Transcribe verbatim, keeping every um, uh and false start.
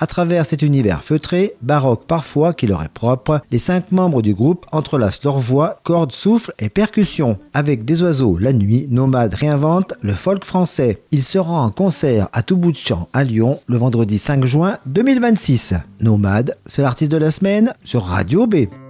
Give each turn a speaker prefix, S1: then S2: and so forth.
S1: À travers cet univers feutré, baroque parfois qui leur est propre, les cinq membres du groupe entrelacent leurs voix, cordes, souffles et percussions. Avec des oiseaux la nuit, Nomade réinvente le folk français. Il sera en concert à tout bout de champ à Lyon le vendredi cinq juin deux mille vingt-six. Nomade, c'est l'artiste de la semaine sur Radio B.